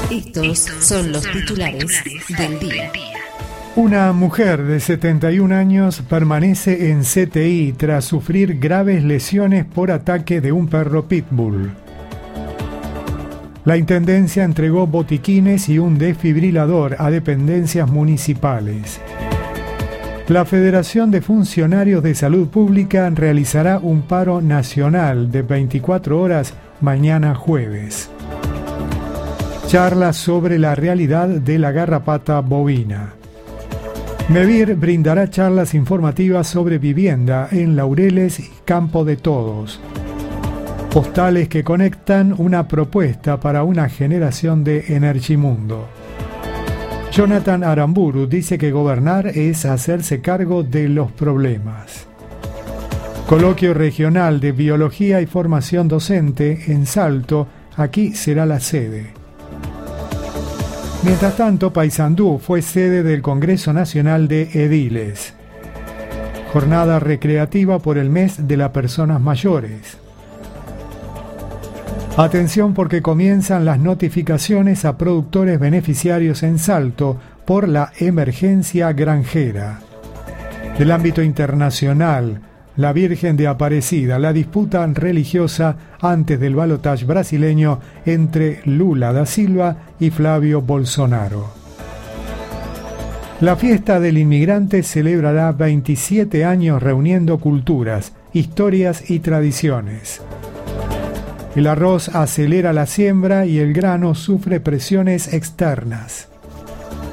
Estos son los titulares del día. Una mujer de 71 años permanece en CTI tras sufrir graves lesiones por ataque de un perro pitbull. La Intendencia entregó botiquines y un desfibrilador a dependencias municipales. La Federación de Funcionarios de Salud Pública realizará un paro nacional de 24 horas mañana jueves. Charla sobre la realidad de la garrapata bovina. MEVIR brindará charlas informativas sobre vivienda en Laureles y Campo de Todos. Postales que conectan una propuesta para una generación de Energimundo. Jonathan Aramburu dice que gobernar es hacerse cargo de los problemas. Coloquio regional de biología y formación docente en Salto, aquí será la sede. Mientras tanto, Paysandú fue sede del Congreso Nacional de Ediles. Jornada recreativa por el mes de las personas mayores. Atención porque comienzan las notificaciones a productores beneficiarios en Salto por la emergencia granjera. Del ámbito internacional, la Virgen de Aparecida, la disputa religiosa antes del balotaje brasileño entre Lula da Silva y Flavio Bolsonaro. La fiesta del inmigrante celebrará 27 años reuniendo culturas, historias y tradiciones. El arroz acelera la siembra y el grano sufre presiones externas.